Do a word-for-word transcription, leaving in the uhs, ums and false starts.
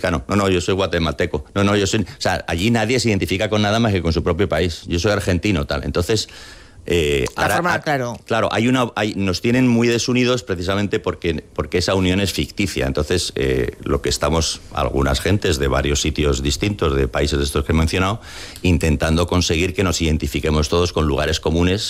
mexicano. No, no, yo soy guatemalteco. No, no, yo soy... O sea, allí nadie se identifica con nada más que con su propio país. Yo soy argentino, tal. Entonces... Eh, ahora, forma, claro. Claro, hay una, hay, nos tienen muy desunidos precisamente porque, porque esa unión es ficticia. Entonces, eh, lo que estamos, algunas gentes de varios sitios distintos, de países de estos que he mencionado, intentando conseguir que nos identifiquemos todos con lugares comunes